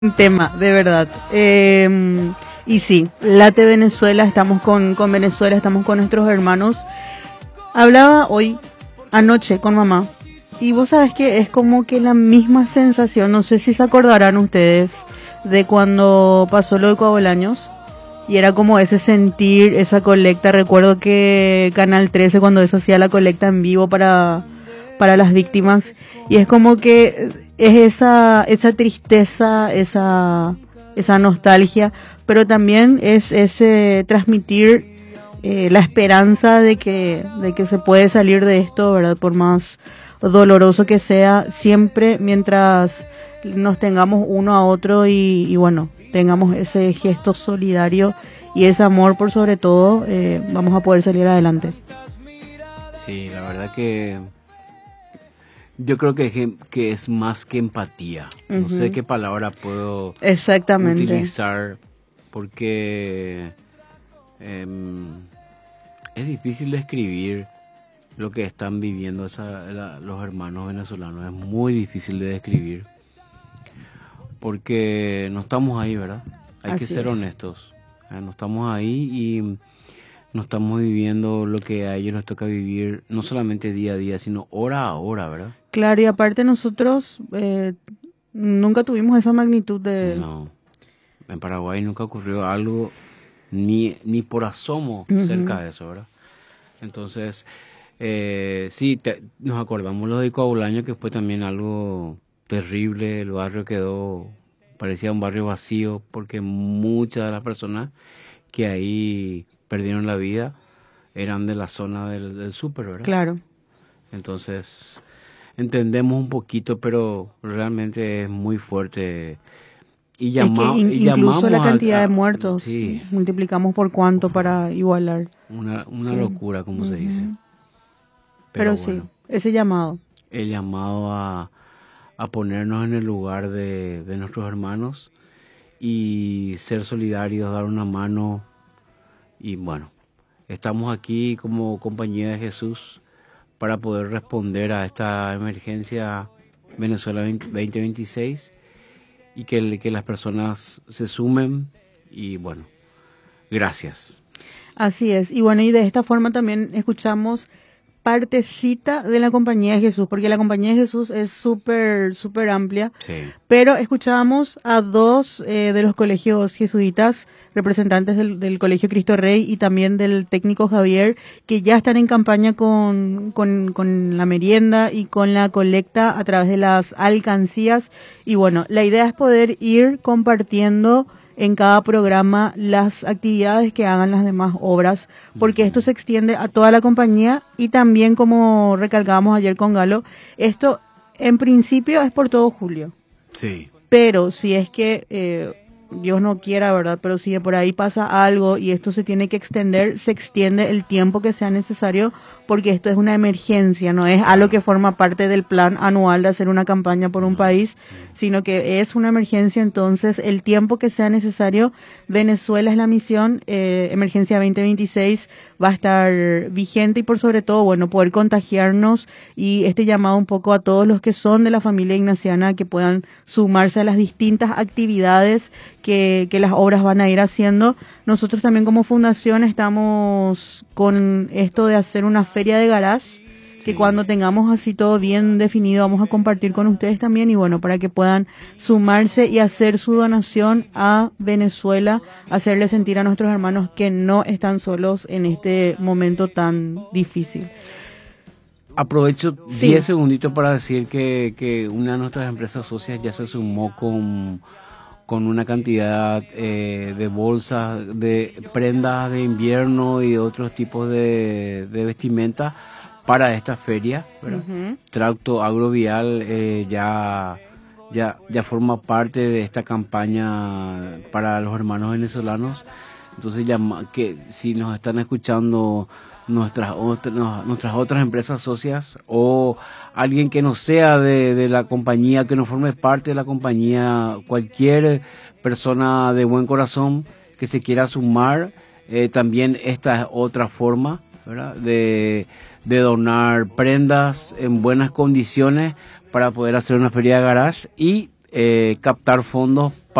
tema, de verdad. Y sí, Late Venezuela, estamos con Venezuela, estamos con nuestros hermanos. Hablaba hoy, anoche, con mamá, y vos sabés que es como que la misma sensación, no sé si se acordarán ustedes, de cuando pasó lo de Coabolaños, y era como ese sentir, esa colecta. Recuerdo que Canal 13, cuando eso hacía la colecta en vivo para las víctimas, y es como que es esa tristeza, esa nostalgia, pero también es ese transmitir la esperanza de que se puede salir de esto, ¿verdad? Por más doloroso que sea, siempre mientras nos tengamos uno a otro y bueno, tengamos ese gesto solidario y ese amor por sobre todo, vamos a poder salir adelante. Sí, la verdad que yo creo que es más que empatía. No sé qué palabra puedo Exactamente. utilizar porque es difícil describir lo que están viviendo los hermanos venezolanos. Es muy difícil de describir porque no estamos ahí, ¿verdad? Hay que Así ser es. honestos. No estamos ahí y no estamos viviendo lo que a ellos les toca vivir, no solamente día a día, sino hora a hora, ¿verdad? Claro, y aparte nosotros nunca tuvimos esa magnitud de... No, en Paraguay nunca ocurrió algo ni por asomo cerca de eso, ¿verdad? Entonces, sí, nos acordamos lo de Coabolaño, que fue también algo terrible. El barrio parecía un barrio vacío, porque muchas de las personas que ahí perdieron la vida eran de la zona del súper, ¿verdad? Claro. Entonces, entendemos un poquito, pero realmente es muy fuerte. Y Es que incluso llamamos la cantidad de muertos sí, multiplicamos por cuánto para igualar. una Sí. locura, como se dice. Pero bueno, sí, ese llamado. el llamado a ponernos en el lugar de nuestros hermanos y ser solidarios, dar una mano. Y bueno, estamos aquí como Compañía de Jesús para poder responder a esta emergencia Venezuela 2026 y que las personas se sumen. Y bueno, gracias. Así es. Y bueno, y de esta forma también escuchamos partecita de la Compañía de Jesús, porque la Compañía de Jesús es súper, súper amplia. Sí. Pero escuchábamos a dos de los colegios jesuitas, representantes del Colegio Cristo Rey y también del técnico Javier, que ya están en campaña con la merienda y con la colecta a través de las alcancías. Y bueno, la idea es poder ir compartiendo en cada programa las actividades que hagan las demás obras, porque esto se extiende a toda la compañía y también, como recalcábamos ayer con Galo, esto en principio es por todo julio. Sí. Pero si es que Dios no quiera, ¿verdad? Pero si de por ahí pasa algo y esto se tiene que extender, se extiende el tiempo que sea necesario, porque esto es una emergencia, no es algo que forma parte del plan anual de hacer una campaña por un país, sino que es una emergencia. Entonces el tiempo que sea necesario, Venezuela es la misión, Emergencia 2026 va a estar vigente y por sobre todo, bueno, poder contagiarnos y este llamado un poco a todos los que son de la familia ignaciana que puedan sumarse a las distintas actividades que las obras van a ir haciendo. Nosotros también como fundación estamos con esto de hacer una feria de garage, que cuando tengamos así todo bien definido vamos a compartir con ustedes también, y bueno, para que puedan sumarse y hacer su donación a Venezuela, hacerle sentir a nuestros hermanos que no están solos en este momento tan difícil. Aprovecho 10 segunditos para decir que una de nuestras empresas socias ya se sumó con una cantidad de bolsas, de prendas de invierno y otros tipos de vestimenta para esta feria, ¿verdad? Tracto Agrovial ya forma parte de esta campaña para los hermanos venezolanos. Entonces, que si nos están escuchando nuestras otras empresas socias o alguien que no sea de la compañía, que no forme parte de la compañía, cualquier persona de buen corazón que se quiera sumar, también esta es otra forma, ¿verdad?, de donar prendas en buenas condiciones para poder hacer una feria de garage y captar fondos